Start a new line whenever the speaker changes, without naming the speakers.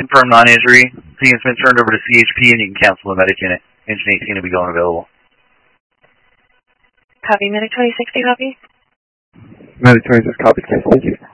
confirmed non-injury. Patient's been turned over to CHP, and you can cancel the medic unit. Engine 18 will be going available.
Copy, medic 2060, copy.
Medic 26, copy, thank you.